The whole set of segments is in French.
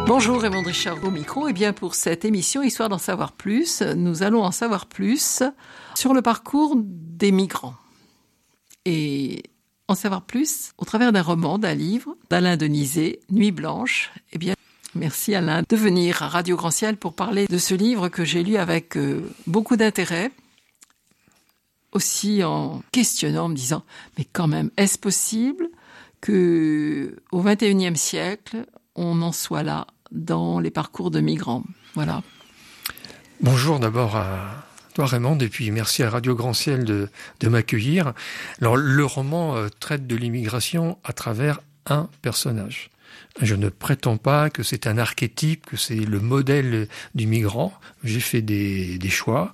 Bonjour, Raymond Richard au micro. Et bien pour cette émission Histoire d'en savoir plus, nous allons en savoir plus sur le parcours des migrants. Et en savoir plus au travers d'un roman, d'un livre d'Alain Denizet, Nuit blanche. Eh bien, merci Alain de venir à Radio Grand Ciel pour parler de ce livre que j'ai lu avec beaucoup d'intérêt. Aussi en questionnant, en me disant, mais quand même, est-ce possible qu'au XXIe siècle, on en soit là dans les parcours de migrants? Voilà. Bonjour d'abord à toi Raymond, et puis merci à Radio Grand Ciel de m'accueillir. Alors le roman traite de l'immigration à travers un personnage. Je ne prétends pas que c'est un archétype, que c'est le modèle du migrant. J'ai fait des choix.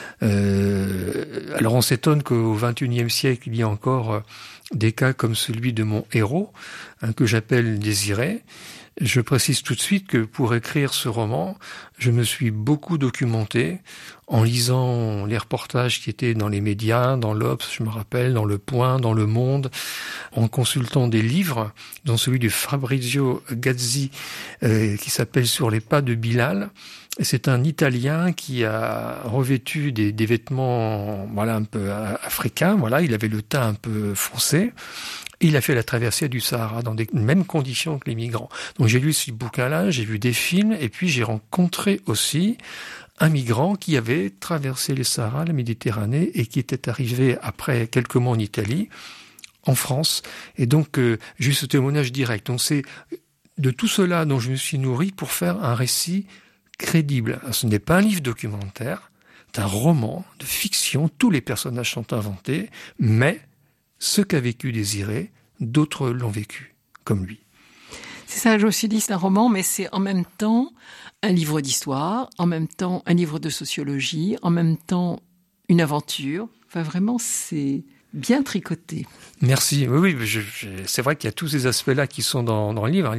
Alors on s'étonne qu'au XXIe siècle, il y a encore des cas comme celui de mon héros, que j'appelle Désiré. Je précise tout de suite que pour écrire ce roman, je me suis beaucoup documenté en lisant les reportages qui étaient dans les médias, dans l'Obs, je me rappelle, dans Le Point, dans Le Monde, en consultant des livres, dont celui de Fabrizio Gazzi, qui s'appelle Sur les pas de Bilal. Et c'est un Italien qui a revêtu des vêtements, voilà, un peu africains. Voilà, il avait le teint un peu foncé. Il a fait la traversée du Sahara dans les mêmes conditions que les migrants. Donc j'ai lu ce bouquin-là, j'ai vu des films, et puis j'ai rencontré aussi un migrant qui avait traversé le Sahara, la Méditerranée, et qui était arrivé après quelques mois en Italie, en France. Et donc j'ai eu ce témoignage direct. Donc c'est de tout cela dont je me suis nourri pour faire un récit crédible. Alors, ce n'est pas un livre documentaire, c'est un roman de fiction. Tous les personnages sont inventés, mais ce qu'a vécu Désiré, d'autres l'ont vécu, comme lui. C'est ça, je me suis dit, c'est un roman, mais c'est en même temps un livre d'histoire, en même temps un livre de sociologie, en même temps une aventure. Enfin, vraiment, c'est bien tricoté. Merci. Oui, c'est vrai qu'il y a tous ces aspects-là qui sont dans le livre.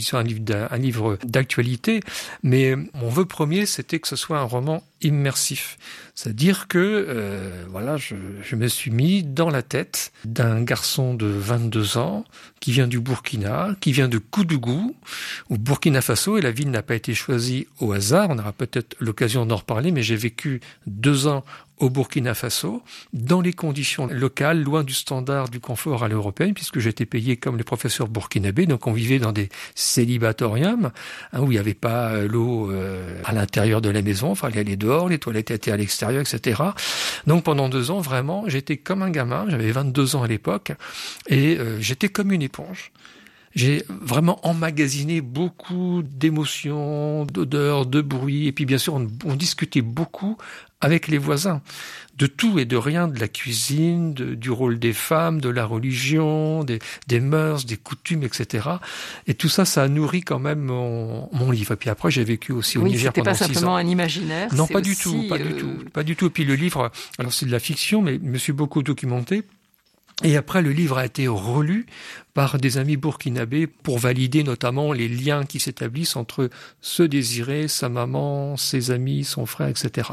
Un livre d'actualité, mais mon vœu premier, c'était que ce soit un roman immersif. C'est-à-dire que voilà, je me suis mis dans la tête d'un garçon de 22 ans qui vient du Burkina, qui vient de Koudougou, au Burkina Faso, et la ville n'a pas été choisie au hasard. On aura peut-être l'occasion d'en reparler, mais j'ai vécu 2 ans au Burkina Faso, dans les conditions locales, loin du standard du confort à l'européenne, puisque j'étais payé comme les professeurs burkinabés, donc on vivait dans des célibatoriums, où il n'y avait pas l'eau à l'intérieur de la maison, il fallait aller dehors, les toilettes étaient à l'extérieur, etc. Donc pendant 2 ans, vraiment, j'étais comme un gamin, j'avais 22 ans à l'époque, et j'étais comme une éponge. J'ai vraiment emmagasiné beaucoup d'émotions, d'odeurs, de bruits, et puis bien sûr, on discutait beaucoup avec les voisins, de tout et de rien, de la cuisine, du rôle des femmes, de la religion, des mœurs, des coutumes, etc. Et tout ça, ça a nourri quand même mon livre. Et puis après, j'ai vécu aussi au Niger pendant 6 ans. Oui, c'était pas simplement un imaginaire. Non, pas du tout. Et puis le livre, alors c'est de la fiction, mais je me suis beaucoup documenté. Et après, le livre a été relu par des amis burkinabés pour valider notamment les liens qui s'établissent entre ce Désiré, sa maman, ses amis, son frère, etc.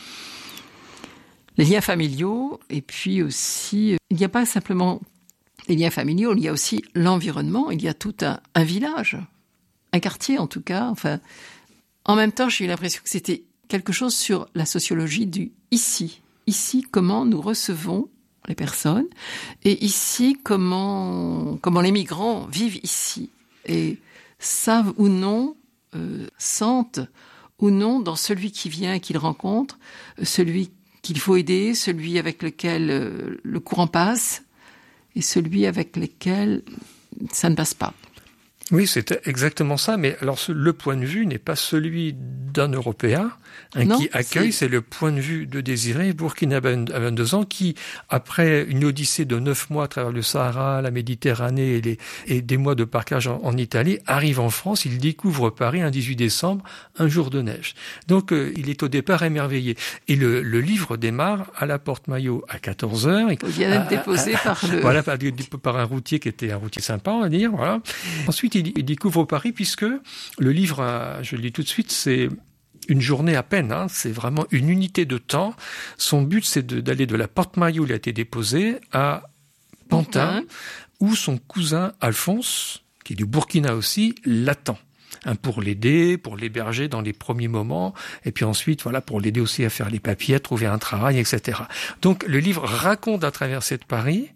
Les liens familiaux, et puis aussi, il n'y a pas simplement les liens familiaux, il y a aussi l'environnement, il y a tout un village, un quartier en tout cas. Enfin, en même temps, j'ai eu l'impression que c'était quelque chose sur la sociologie du ici. Ici, comment nous recevons les personnes, et ici, comment les migrants vivent ici, et savent ou non, sentent ou non dans celui qui vient et qu'ils rencontrent, celui qu'il faut aider, celui avec lequel le courant passe, et celui avec lequel ça ne passe pas. Oui, c'est exactement ça, mais alors le point de vue n'est pas celui d'un Européen qui accueille, c'est le point de vue de Désiré, burkinabé à 22 ans, qui, après une odyssée de 9 mois à travers le Sahara, la Méditerranée et des mois de parkage en Italie, arrive en France, il découvre Paris un 18 décembre, un jour de neige. Donc il est au départ émerveillé. Et le livre démarre à la Porte-Maillot à 14h. Il vient d'être déposé Voilà, par un routier qui était un routier sympa, on va dire, voilà. Ensuite, il découvre Paris puisque le livre, je le lis tout de suite, c'est une journée à peine, c'est vraiment une unité de temps. Son but, c'est d'aller de la Porte-Maillot où il a été déposé à Pantin, où son cousin Alphonse, qui est du Burkina aussi, l'attend. pour l'aider, pour l'héberger dans les premiers moments, et puis ensuite, voilà, pour l'aider aussi à faire les papiers, à trouver un travail, etc. Donc, le livre raconte la traversée de Paris,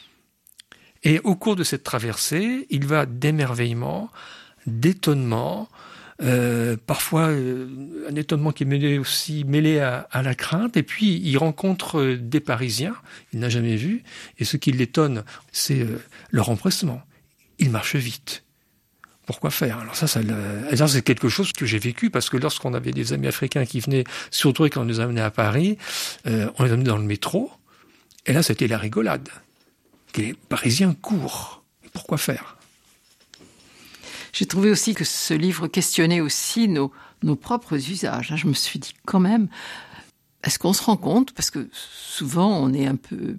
et au cours de cette traversée, il va d'émerveillement, d'étonnement, parfois un étonnement qui est mêlé à la crainte, et puis il rencontre des Parisiens, il n'a jamais vu, et ce qui l'étonne, c'est leur empressement. Ils marchent vite. Pourquoi faire? Alors ça c'est quelque chose que j'ai vécu, parce que lorsqu'on avait des amis africains qui venaient, surtout quand on nous amenait à Paris, on les amenait dans le métro, et là c'était la rigolade. Les Parisiens courent. Pourquoi faire? J'ai trouvé aussi que ce livre questionnait aussi nos propres usages. Je me suis dit quand même, est-ce qu'on se rend compte? Parce que souvent on est un peu...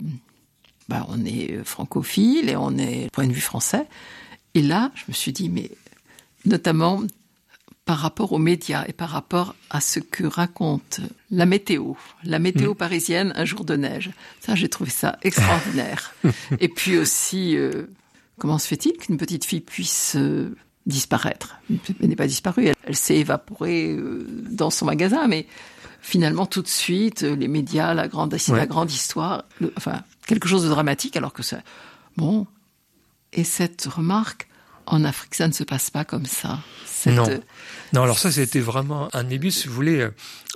on est francophile et on est point de vue français. Et là, je me suis dit, mais notamment par rapport aux médias et par rapport à ce que raconte la météo parisienne, un jour de neige. Ça, j'ai trouvé ça extraordinaire. Et puis aussi, comment se fait-il qu'une petite fille puisse disparaître? Elle n'est pas disparue, elle s'est évaporée dans son magasin, mais finalement, tout de suite, les médias, la grande histoire, quelque chose de dramatique, alors que ça... Bon, et cette remarque, en Afrique, ça ne se passe pas comme ça. Non, alors ça, c'était vraiment un début, si vous voulez...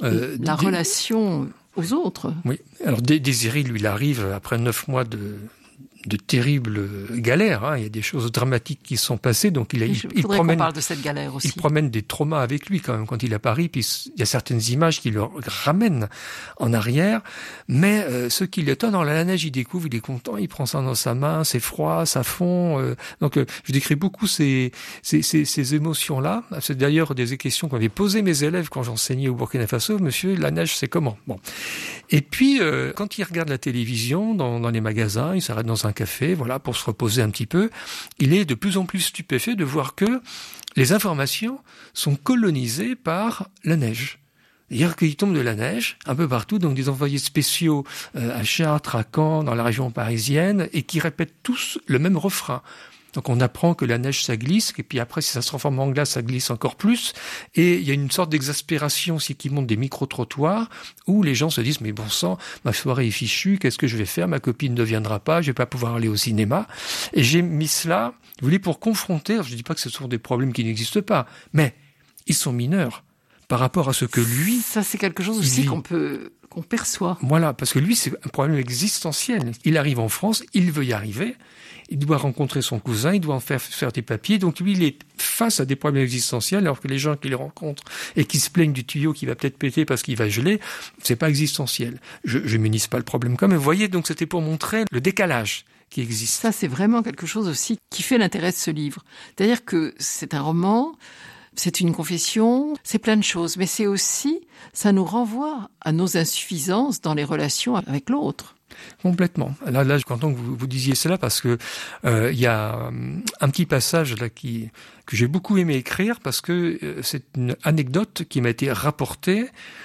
la relation aux autres. Oui, alors Désiré, lui, il arrive après 9 mois de terribles galères. Hein. Il y a des choses dramatiques qui sont passées. Donc il faudrait qu'on parle de cette galère aussi. Il promène des traumas avec lui quand même quand il est à Paris. Puis il y a certaines images qui le ramènent en arrière. Mais ce qui l'étonne, dans la neige, il découvre, il est content, il prend ça dans sa main, c'est froid, ça fond. Donc je décris beaucoup ces émotions-là. C'est d'ailleurs des questions qu'avaient posées mes élèves quand j'enseignais au Burkina Faso. Monsieur, la neige, c'est comment? Bon. Et puis quand il regarde la télévision dans les magasins, il s'arrête dans un café, voilà, pour se reposer un petit peu, il est de plus en plus stupéfait de voir que les informations sont colonisées par la neige. C'est-à-dire qu'il tombe de la neige un peu partout, donc des envoyés spéciaux à Chartres, à Caen, dans la région parisienne, et qui répètent tous le même refrain. Donc on apprend que la neige, ça glisse, et puis après, si ça se transforme en glace, ça glisse encore plus. Et il y a une sorte d'exaspération aussi qui monte des micro-trottoirs, où les gens se disent, mais bon sang, ma soirée est fichue, qu'est-ce que je vais faire? Ma copine ne viendra pas, je vais pas pouvoir aller au cinéma. Et j'ai mis cela, vous voulez, pour confronter, alors je dis pas que ce sont des problèmes qui n'existent pas, mais ils sont mineurs par rapport à ce que lui... Ça, c'est quelque chose aussi qu'on perçoit. Voilà, parce que lui, c'est un problème existentiel. Il arrive en France, il veut y arriver, il doit rencontrer son cousin, il doit en faire des papiers. Donc lui, il est face à des problèmes existentiels, alors que les gens qu'il rencontre et qui se plaignent du tuyau qui va peut-être péter parce qu'il va geler, c'est pas existentiel. Je minimise pas le problème quand même. Vous voyez, donc c'était pour montrer le décalage qui existe. Ça, c'est vraiment quelque chose aussi qui fait l'intérêt de ce livre. C'est-à-dire que c'est un roman, c'est une confession, c'est plein de choses, mais c'est aussi, ça nous renvoie à nos insuffisances dans les relations avec l'autre. Complètement. Là, je suis content que vous disiez cela parce que il y a un petit passage là que j'ai beaucoup aimé écrire parce que c'est une anecdote qui m'a été rapportée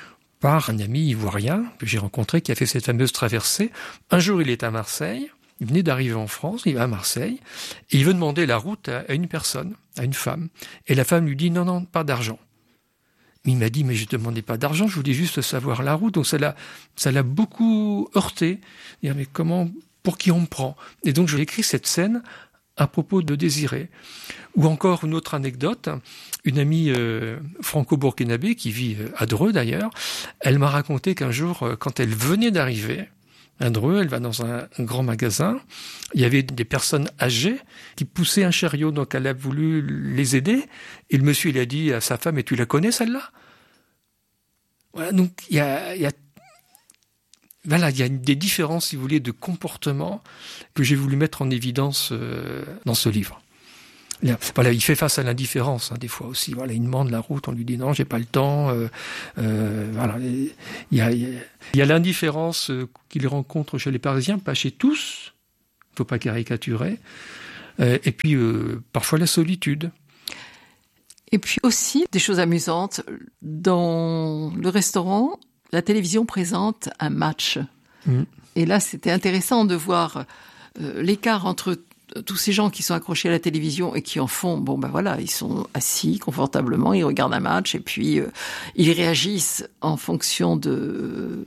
par un ami ivoirien que j'ai rencontré qui a fait cette fameuse traversée. Un jour, il est à Marseille. Il venait d'arriver en France, il va à Marseille, et il veut demander la route à une personne, à une femme. Et la femme lui dit non, pas d'argent. Mais il m'a dit, mais je ne demandais pas d'argent, je voulais juste savoir la route. Donc ça l'a beaucoup heurté. Dire, mais comment, pour qui on me prend? Et donc j'ai écrit cette scène à propos de Désiré. Ou encore une autre anecdote, une amie franco-burkinabé qui vit à Dreux d'ailleurs, elle m'a raconté qu'un jour, quand elle venait d'arriver, à Dreux, elle va dans un grand magasin. Il y avait des personnes âgées qui poussaient un chariot, donc elle a voulu les aider. Et le monsieur, il a dit à sa femme, et tu la connais celle-là? Voilà, donc il y a des différences, si vous voulez, de comportement que j'ai voulu mettre en évidence dans ce livre. Voilà, il fait face à l'indifférence, des fois aussi. Voilà, il demande la route, on lui dit non, j'ai pas le temps. Voilà, il y a l'indifférence qu'il rencontre chez les Parisiens, pas chez tous. Il faut pas caricaturer. Et puis parfois la solitude. Et puis aussi des choses amusantes dans le restaurant. La télévision présente un match. Et là, c'était intéressant de voir l'écart entre tous ces gens qui sont accrochés à la télévision et qui en font, bon ben voilà, ils sont assis confortablement, ils regardent un match et puis ils réagissent en fonction du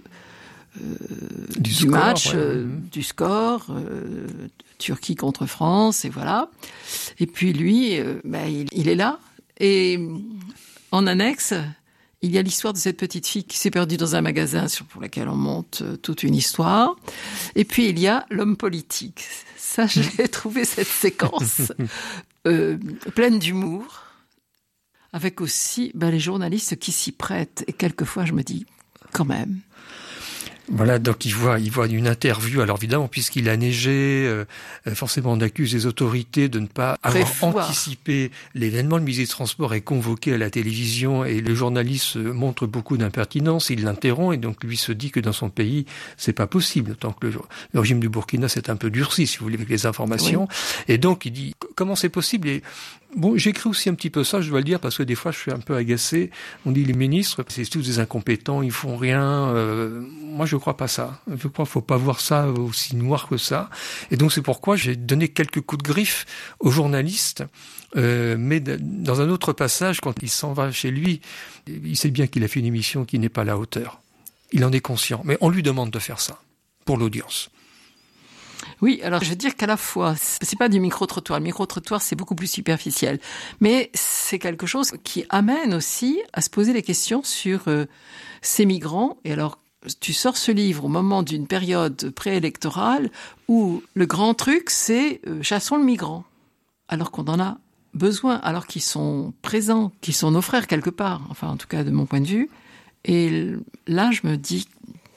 score, match, ouais. du score, Turquie contre France, et voilà. Et puis lui, il est là. Et en annexe, il y a l'histoire de cette petite fille qui s'est perdue dans un magasin pour laquelle on monte toute une histoire. Et puis il y a l'homme politique. Ça, j'ai trouvé cette séquence pleine d'humour, avec aussi les journalistes qui s'y prêtent. Et quelquefois, je me dis, quand même. Voilà, donc il voit une interview. Alors évidemment, puisqu'il a neigé, forcément on accuse les autorités de ne pas avoir anticipé l'événement. Le ministre des Transports est convoqué à la télévision et le journaliste montre beaucoup d'impertinence. Il l'interrompt et donc lui se dit que dans son pays, c'est pas possible. Tant que le régime du Burkina s'est un peu durci, si vous voulez, avec les informations. Oui. Et donc il dit, comment c'est possible? Et bon, j'écris aussi un petit peu ça, je dois le dire, parce que des fois je suis un peu agacé. On dit les ministres, c'est tous des incompétents, ils font rien. Moi, je crois pas ça. Je crois qu'il faut pas voir ça aussi noir que ça. Et donc c'est pourquoi j'ai donné quelques coups de griffe aux journalistes. Mais dans un autre passage, quand il s'en va chez lui, il sait bien qu'il a fait une émission qui n'est pas à la hauteur. Il en est conscient, mais on lui demande de faire ça pour l'audience. Oui, alors je veux dire qu'à la fois, c'est pas du micro-trottoir. Le micro-trottoir, c'est beaucoup plus superficiel. Mais c'est quelque chose qui amène aussi à se poser des questions sur ces migrants. Et alors, tu sors ce livre au moment d'une période préélectorale où le grand truc, c'est chassons le migrant. Alors qu'on en a besoin, alors qu'ils sont présents, qu'ils sont nos frères quelque part. Enfin, en tout cas, de mon point de vue. Et là, je me dis,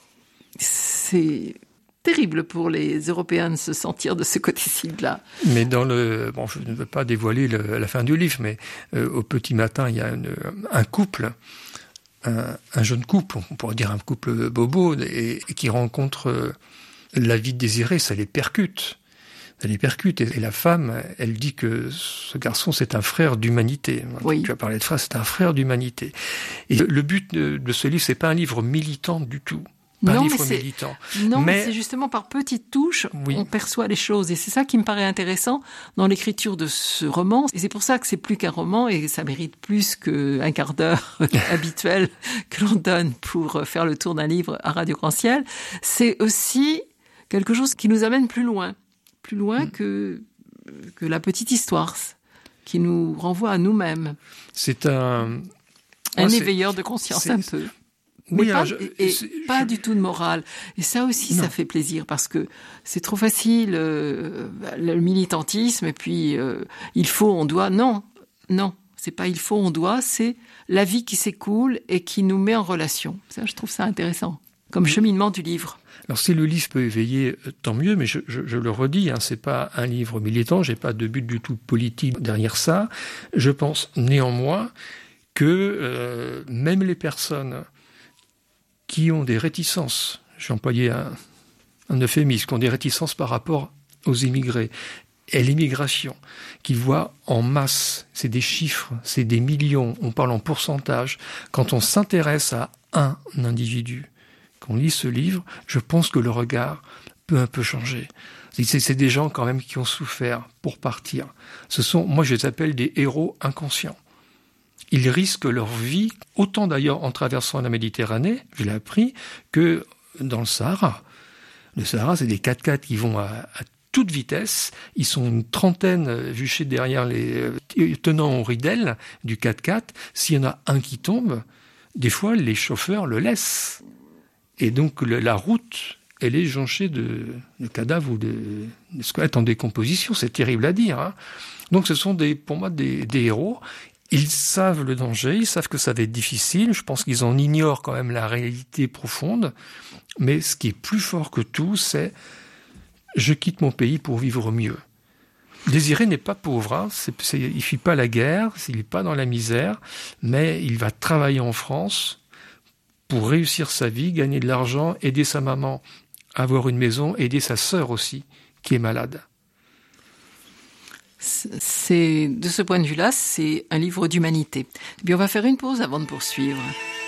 c'est terrible pour les Européens de se sentir de ce côté-ci de là. Mais je ne veux pas dévoiler la fin du livre, mais au petit matin, il y a un couple, un jeune couple, on pourrait dire un couple bobo, et qui rencontre la vie désirée, ça les percute. Ça les percute. Et la femme, elle dit que ce garçon, c'est un frère d'humanité. Oui. Tu as parlé de frère, c'est un frère d'humanité. Et le but de ce livre, c'est pas un livre militant du tout. Non, mais c'est justement par petites touches, oui, on perçoit les choses. Et c'est ça qui me paraît intéressant dans l'écriture de ce roman. Et c'est pour ça que c'est plus qu'un roman et ça mérite plus qu'un quart d'heure habituel que l'on donne pour faire le tour d'un livre à Radio Grand-Ciel. C'est aussi quelque chose qui nous amène plus loin que la petite histoire, qui nous renvoie à nous-mêmes. C'est un éveilleur de conscience un peu. Mais oui, pas du tout de morale. Et ça aussi, ça fait plaisir parce que c'est trop facile, le militantisme, et puis il faut, on doit. Non, c'est pas il faut, on doit, c'est la vie qui s'écoule et qui nous met en relation. Ça, je trouve ça intéressant, comme cheminement du livre. Alors si le livre peut éveiller, tant mieux, mais je le redis, c'est pas un livre militant, j'ai pas de but du tout politique derrière ça. Je pense néanmoins que même les personnes qui ont des réticences, j'ai employé un euphémisme, qui ont des réticences par rapport aux immigrés et l'immigration, qui voient en masse, c'est des chiffres, c'est des millions, on parle en pourcentage. Quand on s'intéresse à un individu, qu'on lit ce livre, je pense que le regard peut un peu changer. C'est des gens quand même qui ont souffert pour partir. Moi je les appelle des héros inconscients. Ils risquent leur vie, autant d'ailleurs en traversant la Méditerranée, je l'ai appris, que dans le Sahara. Le Sahara, c'est des 4x4 qui vont à toute vitesse. Ils sont une trentaine juchés derrière les tenants au ridel du 4x4. S'il y en a un qui tombe, des fois, les chauffeurs le laissent. Et donc, la route, elle est jonchée de cadavres ou de squelettes en décomposition. C'est terrible à dire. Donc, ce sont pour moi des héros. Ils savent le danger, ils savent que ça va être difficile. Je pense qu'ils en ignorent quand même la réalité profonde. Mais ce qui est plus fort que tout, c'est « je quitte mon pays pour vivre mieux ». Désiré n'est pas pauvre, il ne fuit pas la guerre, il n'est pas dans la misère, mais il va travailler en France pour réussir sa vie, gagner de l'argent, aider sa maman à avoir une maison, aider sa sœur aussi, qui est malade. De ce point de vue-là, c'est un livre d'humanité. Et puis on va faire une pause avant de poursuivre.